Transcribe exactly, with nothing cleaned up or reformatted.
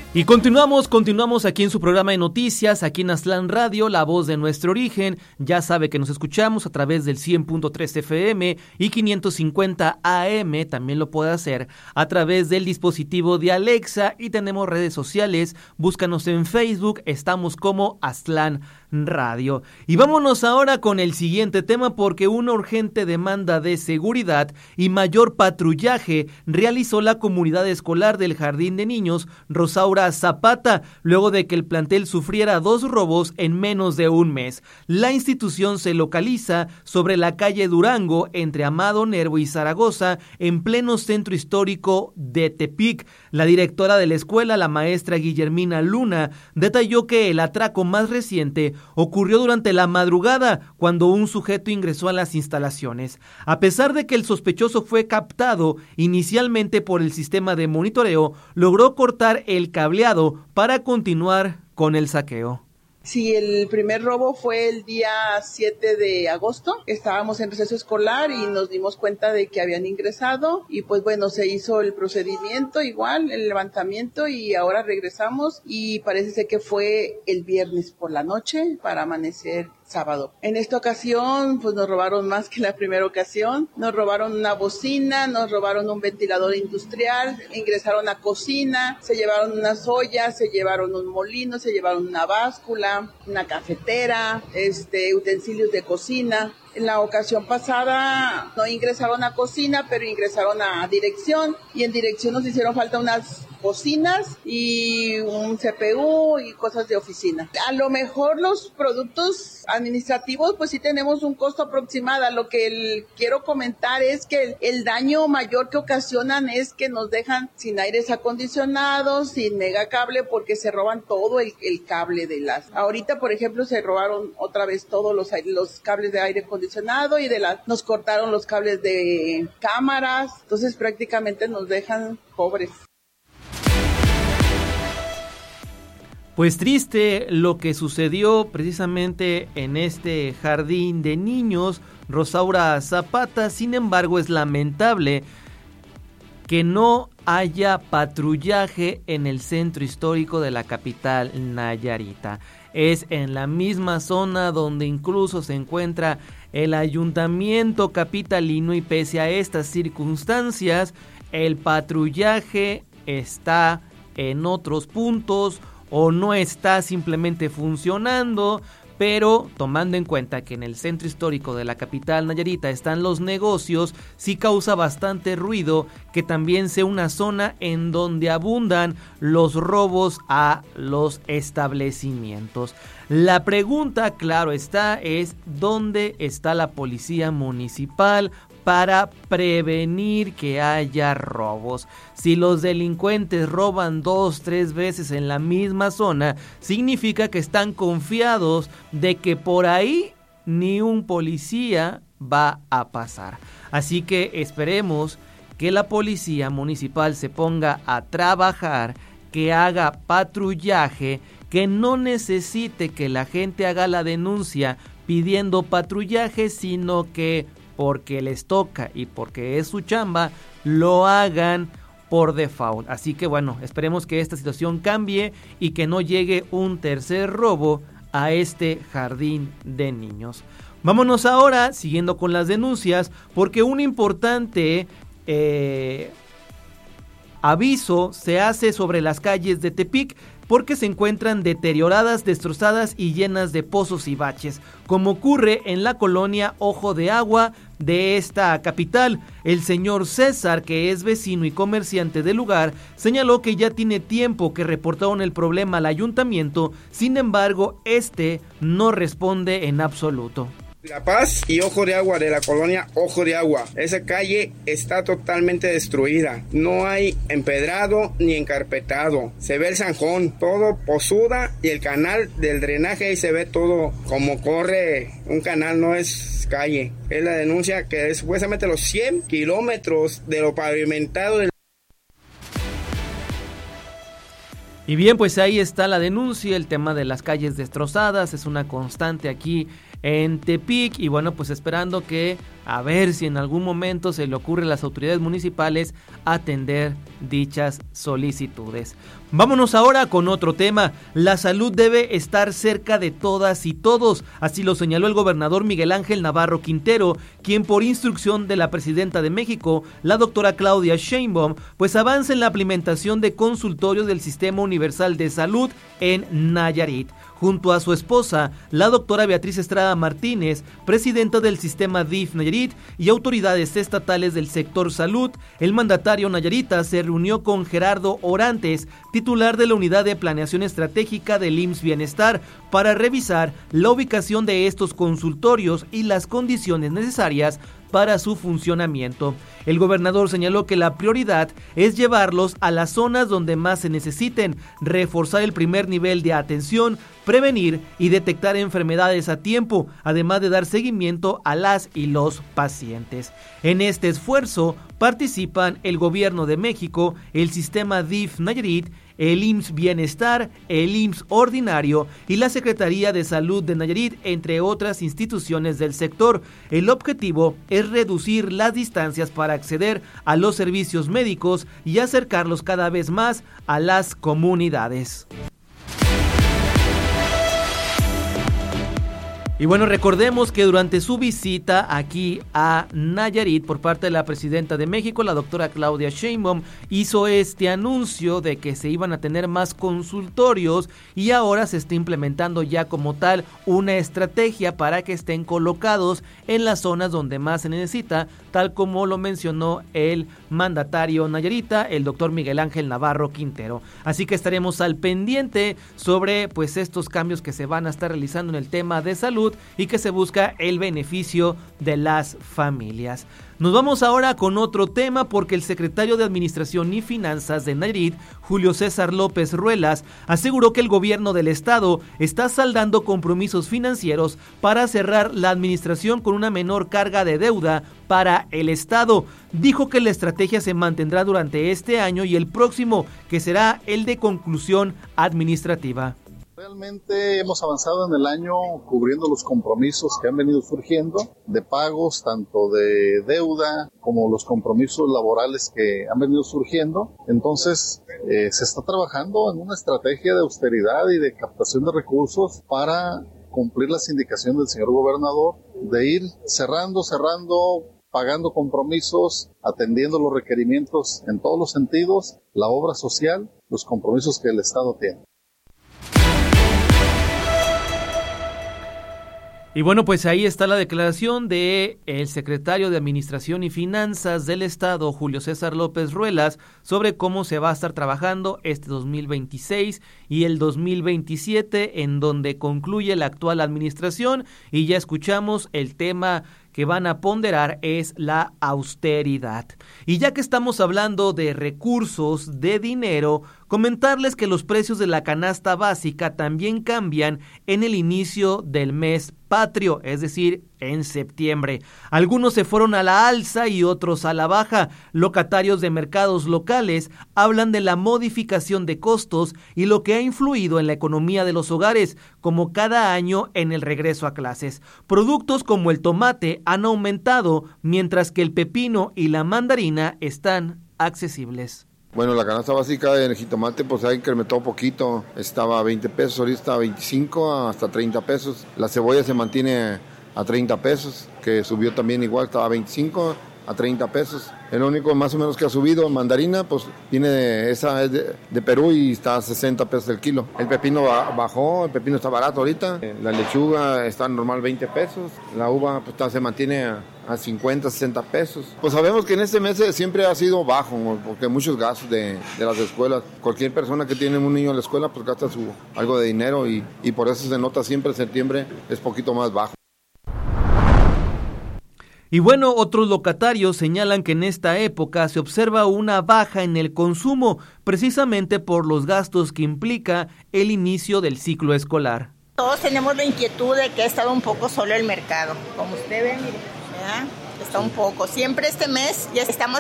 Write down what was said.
Y continuamos, continuamos aquí en su programa de noticias, aquí en Aztlán Radio, la voz de nuestro origen. Ya sabe que nos escuchamos a través del cien punto tres F M y quinientos cincuenta A M. También lo puede hacer a través del dispositivo de Alexa y tenemos redes sociales. Búscanos en Facebook, estamos como Aztlán Radio. Y vámonos ahora con el siguiente tema porque una urgente demanda de seguridad y mayor patrullaje realizó la comunidad escolar del Jardín de Niños Rosaura Zapata, luego de que el plantel sufriera dos robos en menos de un mes. La institución se localiza sobre la calle Durango, entre Amado Nervo y Zaragoza, en pleno centro histórico de Tepic. La directora de la escuela, la maestra Guillermina Luna, detalló que el atraco más reciente ocurrió durante la madrugada, cuando un sujeto ingresó a las instalaciones. A pesar de que el sospechoso fue captado inicialmente por el sistema de monitoreo, logró cortar el cableado para continuar con el saqueo. Sí, el primer robo fue el día siete de agosto. Estábamos en receso escolar y nos dimos cuenta de que habían ingresado y pues bueno, se hizo el procedimiento igual, el levantamiento y ahora regresamos y parece ser que fue el viernes por la noche para amanecer sábado. En esta ocasión, pues nos robaron más que la primera ocasión. Nos robaron una bocina, nos robaron un ventilador industrial, ingresaron a cocina, se llevaron unas ollas, se llevaron un molino, se llevaron una báscula, una cafetera, este, utensilios de cocina. En la ocasión pasada no ingresaron a cocina, pero ingresaron a dirección y en dirección nos hicieron falta unas bocinas y un C P U y cosas de oficina. A lo mejor los productos administrativos pues sí tenemos un costo aproximado. Lo que el, quiero comentar es que el, el daño mayor que ocasionan es que nos dejan sin aires acondicionados, sin megacable porque se roban todo el, el cable de las... Ahorita por ejemplo se robaron otra vez todos los, los cables de aire acondicionado y de la, nos cortaron los cables de cámaras, entonces prácticamente nos dejan pobres. Pues triste lo que sucedió precisamente en este Jardín de Niños Rosaura Zapata. Sin embargo, es lamentable que no haya patrullaje en el centro histórico de la capital nayarita. Es en la misma zona donde incluso se encuentra el ayuntamiento capitalino y pese a estas circunstancias, el patrullaje está en otros puntos o no está simplemente funcionando. Pero tomando en cuenta que en el centro histórico de la capital nayarita están los negocios, sí causa bastante ruido que también sea una zona en donde abundan los robos a los establecimientos. La pregunta, claro está, es ¿dónde está la policía municipal para prevenir que haya robos? Si los delincuentes roban dos, tres veces en la misma zona, significa que están confiados de que por ahí ni un policía va a pasar. Así que esperemos que la policía municipal se ponga a trabajar, que haga patrullaje, que no necesite que la gente haga la denuncia pidiendo patrullaje, sino que porque les toca y porque es su chamba, lo hagan por default. Así que bueno, esperemos que esta situación cambie y que no llegue un tercer robo a este Jardín de Niños. Vámonos ahora, siguiendo con las denuncias, porque un importante eh, aviso se hace sobre las calles de Tepic, porque se encuentran deterioradas, destrozadas y llenas de pozos y baches, como ocurre en la colonia Ojo de Agua de esta capital. El señor César, que es vecino y comerciante del lugar, señaló que ya tiene tiempo que reportaron el problema al ayuntamiento, sin embargo, este no responde en absoluto. La Paz y Ojo de Agua, de la colonia Ojo de Agua. Esa calle está totalmente destruida. No hay empedrado ni encarpetado. Se ve el zanjón, todo posuda, y el canal del drenaje ahí se ve todo como corre un canal, no es calle. Es la denuncia que es supuestamente los cien kilómetros de lo pavimentado del... Y bien, pues ahí está la denuncia. El tema de las calles destrozadas es una constante aquí en Tepic, y bueno, pues esperando que a ver si en algún momento se le ocurre a las autoridades municipales atender dichas solicitudes. Vámonos ahora con otro tema. La salud debe estar cerca de todas y todos, así lo señaló el gobernador Miguel Ángel Navarro Quintero, quien por instrucción de la presidenta de México, la doctora Claudia Sheinbaum, pues avanza en la implementación de consultorios del Sistema Universal de Salud en Nayarit. Junto a su esposa, la doctora Beatriz Estrada Martínez, presidenta del sistema D I F Nayarit, y autoridades estatales del sector salud, el mandatario nayarita se reunió con Gerardo Orantes, titular de la Unidad de Planeación Estratégica del I M S S Bienestar, para revisar la ubicación de estos consultorios y las condiciones necesarias para su funcionamiento. El gobernador señaló que la prioridad es llevarlos a las zonas donde más se necesiten, reforzar el primer nivel de atención, prevenir y detectar enfermedades a tiempo, además de dar seguimiento a las y los pacientes. En este esfuerzo participan el Gobierno de México, el sistema D I F Nayarit, el I M S S Bienestar, el I M S S Ordinario y la Secretaría de Salud de Nayarit, entre otras instituciones del sector. El objetivo es reducir las distancias para acceder a los servicios médicos y acercarlos cada vez más a las comunidades. Y bueno, recordemos que durante su visita aquí a Nayarit por parte de la presidenta de México, la doctora Claudia Sheinbaum, hizo este anuncio de que se iban a tener más consultorios y ahora se está implementando ya como tal una estrategia para que estén colocados en las zonas donde más se necesita, tal como lo mencionó el mandatario nayarita, el doctor Miguel Ángel Navarro Quintero. Así que estaremos al pendiente sobre pues estos cambios que se van a estar realizando en el tema de salud y que se busca el beneficio de las familias. Nos vamos ahora con otro tema porque el secretario de Administración y Finanzas de Nayarit, Julio César López Ruelas, aseguró que el gobierno del estado está saldando compromisos financieros para cerrar la administración con una menor carga de deuda para el estado. Dijo que la estrategia se mantendrá durante este año y el próximo, que será el de conclusión administrativa. Realmente hemos avanzado en el año cubriendo los compromisos que han venido surgiendo de pagos, tanto de deuda como los compromisos laborales que han venido surgiendo. Entonces eh, se está trabajando en una estrategia de austeridad y de captación de recursos para cumplir las indicaciones del señor gobernador, de ir cerrando, cerrando, pagando compromisos, atendiendo los requerimientos en todos los sentidos, la obra social, los compromisos que el Estado tiene. Y bueno, pues ahí está la declaración de el secretario de Administración y Finanzas del Estado, Julio César López Ruelas, sobre cómo se va a estar trabajando este dos mil veintiséis y el dos mil veintisiete, en donde concluye la actual administración, y ya escuchamos el tema que van a ponderar es la austeridad. Y ya que estamos hablando de recursos, de dinero, comentarles que los precios de la canasta básica también cambian en el inicio del mes patrio, es decir, en septiembre. Algunos se fueron a la alza y otros a la baja. Locatarios de mercados locales hablan de la modificación de costos y lo que ha influido en la economía de los hogares, como cada año en el regreso a clases. Productos como el tomate han aumentado, mientras que el pepino y la mandarina están accesibles. Bueno, la canasta básica del jitomate pues ha incrementado un poquito, estaba a veinte pesos, ahorita está a veinticinco hasta treinta pesos. La cebolla se mantiene a treinta pesos, que subió también igual, estaba a veinticinco a treinta pesos. El único más o menos que ha subido, mandarina, pues viene de, esa es de, de Perú y está a sesenta pesos el kilo. El pepino bajó, el pepino está barato ahorita, la lechuga está normal veinte pesos, la uva pues está, se mantiene a, a cincuenta, sesenta pesos. Pues sabemos que en este mes siempre ha sido bajo, porque hay muchos gastos de, de las escuelas. Cualquier persona que tiene un niño en la escuela pues gasta su, algo de dinero y, y por eso se nota siempre en septiembre es poquito más bajo. Y bueno, otros locatarios señalan que en esta época se observa una baja en el consumo, precisamente por los gastos que implica el inicio del ciclo escolar. Todos tenemos la inquietud de que ha estado un poco solo el mercado. Como usted ve, mire, ¿verdad? Está un poco. Siempre este mes ya estamos